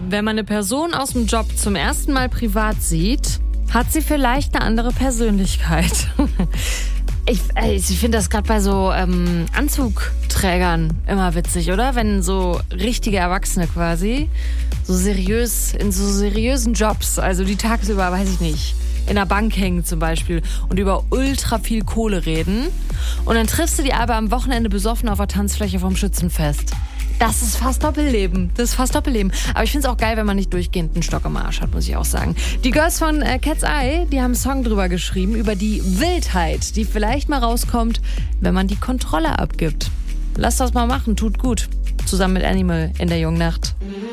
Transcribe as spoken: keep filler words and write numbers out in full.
Wenn man eine Person aus dem Job zum ersten Mal privat sieht, hat sie vielleicht eine andere Persönlichkeit. Ich, ich finde das gerade bei so ähm, Anzugträgern immer witzig, oder? Wenn so richtige Erwachsene quasi so seriös, in so seriösen Jobs, also die tagsüber, weiß ich nicht, in der Bank hängen zum Beispiel und über ultra viel Kohle reden. Und dann triffst du die aber am Wochenende besoffen auf der Tanzfläche vom Schützenfest. Das ist fast Doppelleben. Das ist fast Doppelleben. Aber ich finde es auch geil, wenn man nicht durchgehend einen Stock im Arsch hat, muss ich auch sagen. Die Girls von äh, Cat's Eye, die haben einen Song drüber geschrieben, über die Wildheit, die vielleicht mal rauskommt, wenn man die Kontrolle abgibt. Lass das mal machen, tut gut. Zusammen mit Animal in der jungen Nacht.